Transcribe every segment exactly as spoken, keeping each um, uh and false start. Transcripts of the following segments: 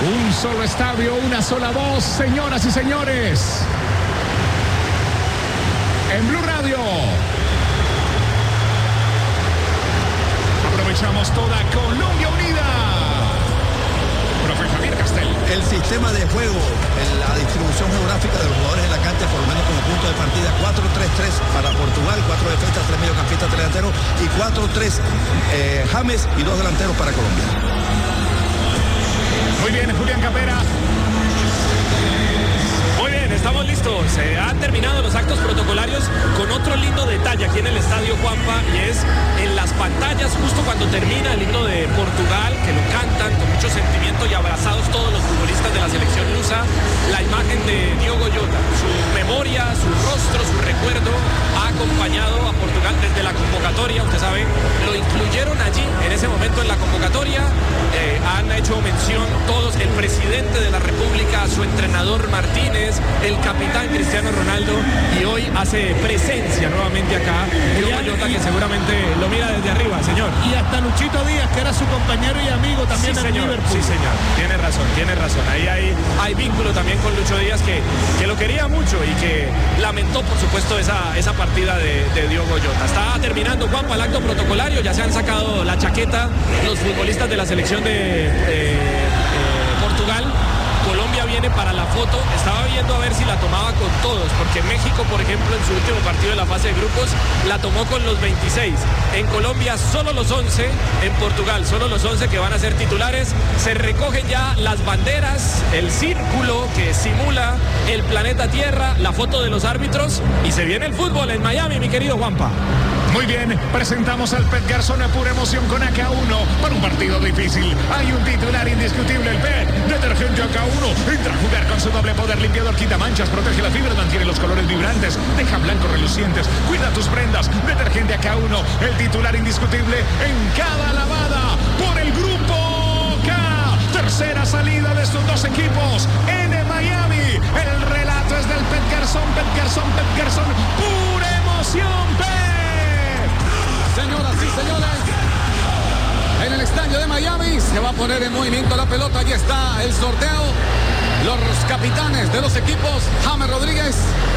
Un solo estadio, una sola voz, señoras y señores. En Blue Radio. Aprovechamos toda Colombia unida. Profe Javier Castel. El sistema de juego, la distribución geográfica de los jugadores en la cancha, por lo menos como punto de partida, cuatro tres tres para Portugal, cuatro defensas, tres mediocampistas, tres delanteros y cuatro tres eh, James y dos delanteros para Colombia. Muy bien, Julián Capera. Muy bien, estamos listos. Se han terminado los actos protocolarios con otro lindo detalle aquí en el estadio Juanpa, y es en las pantallas justo cuando termina el himno de Portugal, que lo cantan con mucho sentimiento y abrazados todos los futbolistas de la selección lusa, la imagen de Diogo Jota, su memoria, su rostro, su recuerdo ha acompañado a Portugal desde la convocatoria. Usted sabe, lo incluyeron allí en ese momento en la convocatoria. Eh, han hecho mención todos, el presidente de la República, su entrenador Martínez, el capitán Cristiano Ronaldo, y hoy hace presencia nuevamente acá Diogo Jota, que seguramente lo mira desde arriba, señor. Y hasta Luchito Díaz, que era su compañero y amigo también sí, en señor, Liverpool. Sí, señor, tiene razón, tiene razón. Ahí hay, hay vínculo también con Lucho Díaz, que, que lo quería mucho y que lamentó, por supuesto, esa, esa partida de, de Diogo Jota. Está terminando, Juanpa, el acto protocolario. Ya se han sacado la chaqueta los futbolistas de la selección de eh, eh, Portugal. Colombia viene para la foto. Estaba viendo a ver si la tomaba con todos, porque México, por ejemplo, en su último partido de la fase de grupos, la tomó con los veintiséis. En Colombia solo los once, en Portugal solo los once que van a ser titulares. Se recogen ya las banderas, el círculo que simula el planeta Tierra, la foto de los árbitros, y se viene el fútbol en Miami, mi querido Juanpa. Muy bien, presentamos al Pet Garzón a pura emoción con A K uno para un partido difícil. Hay un titular indiscutible, el Pet, detergente A K uno. Entra a jugar con su doble poder limpiador, quita manchas, protege la fibra, mantiene los colores vibrantes, deja blancos relucientes, cuida tus prendas. Detergente A K uno, el titular indiscutible en cada lavada por el grupo K. Tercera salida de estos dos equipos en Miami. El relato es del Pet Garzón, Pet Garzón, Pet Garzón. Pura emoción, Pet. Señoras y señores, en el estadio de Miami se va a poner en movimiento la pelota. Allí está el sorteo. Los capitanes de los equipos, James Rodríguez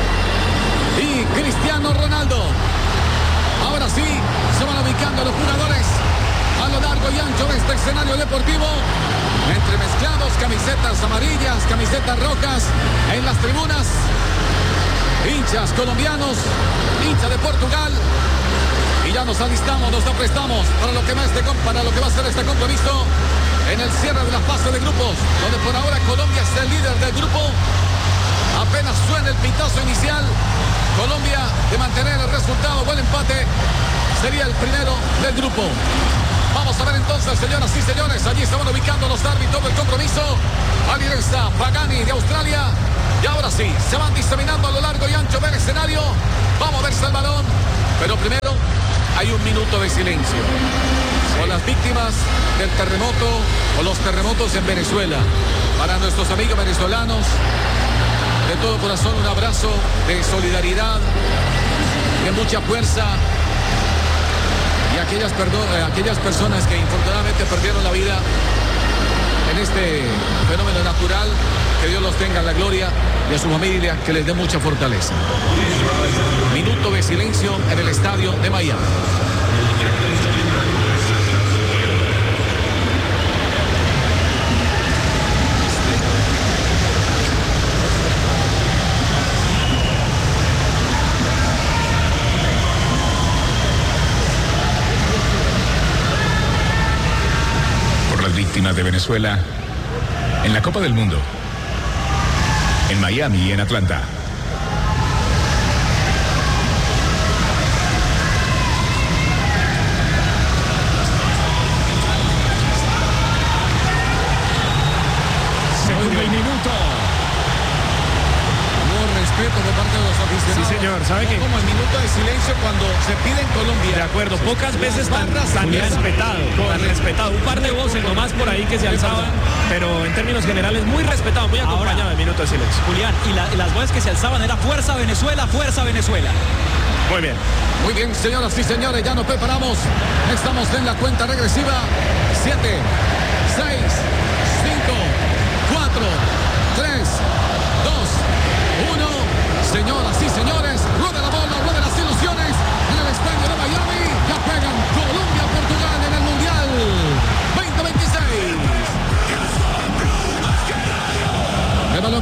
y Cristiano Ronaldo. Ahora sí, se van ubicando los jugadores a lo largo y ancho de este escenario deportivo. Entremezclados, camisetas amarillas, camisetas rojas en las tribunas. Hinchas colombianos, hinchas de Portugal. Y ya nos alistamos, nos aprestamos para lo que va, este, para lo que va a ser este compromiso en el cierre de la fase de grupos, donde por ahora Colombia es el líder del grupo. Apenas suena el pitazo inicial, Colombia, de mantener el resultado o el empate, sería el primero del grupo. Vamos a ver entonces, señoras y señores, allí se van ubicando los árbitros del compromiso. Alianza Pagani de Australia. Y ahora sí, se van diseminando a lo largo y ancho del escenario. Vamos a verse el balón, pero primero hay un minuto de silencio por las víctimas del terremoto o los terremotos en Venezuela. Para nuestros amigos venezolanos, de todo corazón un abrazo de solidaridad, de mucha fuerza. Y aquellas, eh, aquellas personas que infortunadamente perdieron la vida en este fenómeno natural, que Dios los tenga en la gloria, y a su familia que les dé mucha fortaleza. Minuto de silencio en el estadio de Miami. Por las víctimas de Venezuela en la Copa del Mundo, en Miami y en Atlanta. Segundo y minuto. Amor, respeto por parte de los aficionados. Sí, señor, ¿sabe qué? Como el minuto de silencio cuando se pide en Colombia. De acuerdo, pocas veces tan, tan respetado, tan respetado. Un par de voces nomás por ahí que se alzaban, pero en términos generales muy respetado, muy acompañado de minuto de silencio. Julián, y, la, y las voces que se alzaban era fuerza Venezuela, fuerza Venezuela. Muy bien. Muy bien, señoras y señores, ya nos preparamos. Estamos en la cuenta regresiva. siete, seis, cinco,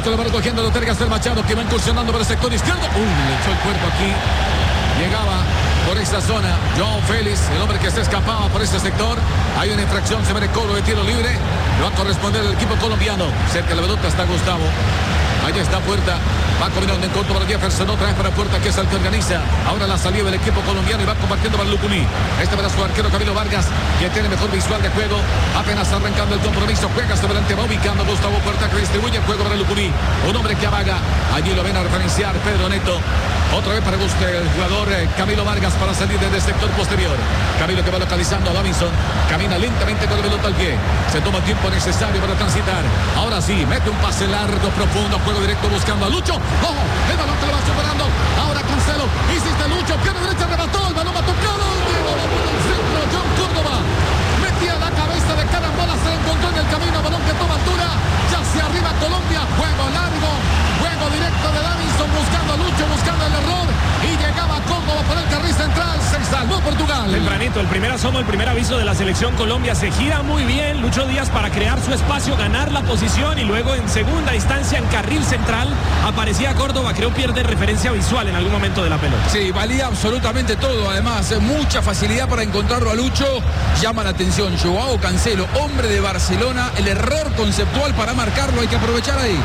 que lo va recogiendo el Hotel Gastel Machado, que va incursionando por el sector izquierdo. Uy, le echó el cuerpo aquí. Llegaba por esta zona Joao Félix, el hombre que se escapaba por este sector. Hay una infracción, se ve el cobro de tiro libre. Le va a corresponder al equipo colombiano. Cerca de la pelota está Gustavo. Allá está Puerta. Va combinando en corto para Jefferson. Otra vez para Puerta, que es el que organiza. Ahora la salida del equipo colombiano y va compartiendo para Lucumí. Este para su arquero Camilo Vargas, que tiene mejor visual de juego. Apenas arrancando el compromiso. Juega hasta adelante. Va ubicando Gustavo Puerta, que distribuye el juego para Lucumí. Un hombre que amaga. Allí lo ven a referenciar Pedro Neto. Otra vez para usted el jugador eh, Camilo Vargas para salir desde el sector posterior. Camilo que va localizando a Davinson. Camina lentamente con el pelota al pie. Se toma el tiempo necesario para transitar. Ahora sí, mete un pase largo, profundo. Juego directo buscando a Lucho. ¡Ojo! El balón que lo va superando. Ahora Cancelo. Hiciste Lucho. Pierna derecha, remató. El balón va tocado. El centro, John Córdoba. Metía la cabeza de carambola. Se encontró en el camino. Balón que toma altura. Ya hacia arriba Colombia. Juego largo. Juego directo de Davinson. Buscando a Lucho. Buscando el error. Y llegaba Córdoba por el carril central. Se salvó Portugal. Tempranito, el primer asomo, el primer aviso de la selección Colombia. Se gira muy bien Lucho Díaz para crear su espacio, ganar la posición y luego en segunda instancia en carril central aparecía Córdoba. Creo pierde referencia visual en algún momento de la pelota. Sí, valía absolutamente todo. Además, mucha facilidad para encontrarlo a Lucho. Llama la atención Joao Cancelo, hombre de Barcelona. El error conceptual para marcarlo hay que aprovechar ahí.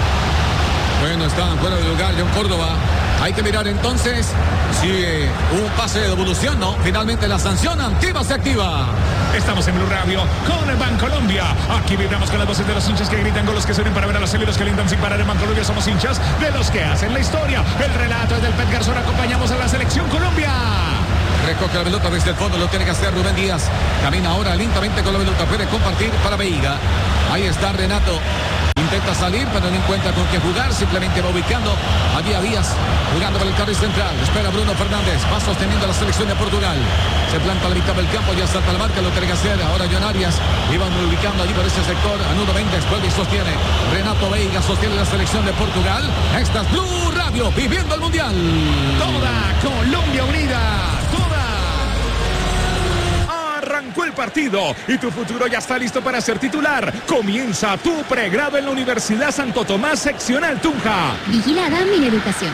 Bueno, está fuera de lugar John Córdoba. Hay que mirar entonces si eh, un pase de devolución, ¿no? Finalmente la sanción activa se activa. Estamos en Blue Radio con Bancolombia. Aquí vibramos con las voces de los hinchas que gritan, con los que suenen para ver a los celeros que lindan sin parar. En Bancolombia somos hinchas de los que hacen la historia. El relato es del Pet Garzón. Acompañamos a la selección Colombia. Recoge la pelota desde el fondo, lo tiene que hacer Rubén Díaz. Camina ahora lentamente con la pelota, puede compartir para Veiga. Ahí está Renato. Intenta salir, pero no encuentra con qué jugar. Simplemente va ubicando allí a Díaz, jugando por el carril central. Espera Bruno Fernández, va sosteniendo la selección de Portugal. Se planta a la mitad del campo, ya salta la marca, lo tiene que hacer. Ahora John Arias, iban ubicando allí por ese sector. A Nuno Méndez, vuelve y sostiene. Renato Veiga sostiene la selección de Portugal. Esta es Blue Radio, viviendo el Mundial. Toda Colombia unida. Arrancó el partido y tu futuro ya está listo para ser titular. Comienza tu pregrado en la Universidad Santo Tomás, seccional Tunja. Vigilada Mineducación.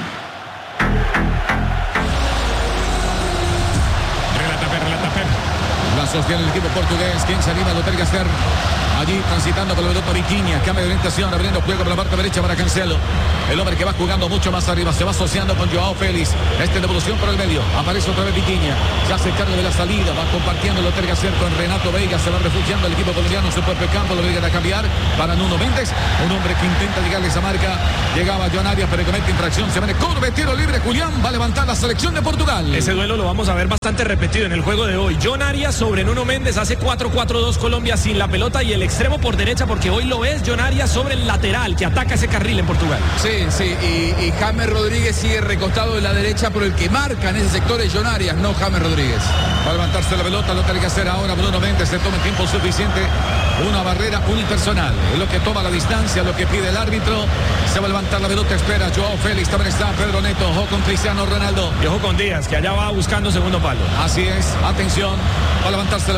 Relata Pep, relata Pep. La sostiene el equipo portugués. ¿Quién se anima? Lo tiene que hacer. Allí transitando con la pelota Viquiña, cambio de orientación, abriendo juego por la parte derecha para Cancelo. El hombre que va jugando mucho más arriba, se va asociando con Joao Félix. Esta devolución por el medio, aparece otra vez Viquiña, se hace cargo de la salida, va compartiendo, lo tiene que hacer con Renato Veiga, se va refugiando el equipo colombiano en su propio campo, lo obligan a cambiar para Nuno Méndez, un hombre que intenta llegarle a esa marca. Llegaba John Arias, pero comete infracción, se viene curva, tiro libre, Julián va a levantar la selección de Portugal. Ese duelo lo vamos a ver bastante repetido en el juego de hoy. John Arias sobre Nuno Méndez, hace cuatro cuatro dos Colombia sin la pelota y el extremo por derecha, porque hoy lo es John Arias sobre el lateral que ataca ese carril en Portugal. Sí, sí, y, y James Rodríguez sigue recostado de la derecha, pero el que marca en ese sector es John Arias, no James Rodríguez. Va a levantarse la pelota, lo tiene que hacer ahora Bruno Méndez, se toma el tiempo suficiente, una barrera unipersonal, es lo que toma la distancia, lo que pide el árbitro. Se va a levantar la pelota, espera Joao Félix, también está Pedro Neto, ojo con Cristiano Ronaldo. Y ojo con Díaz, que allá va buscando segundo palo. Así es, atención, va a levantarse la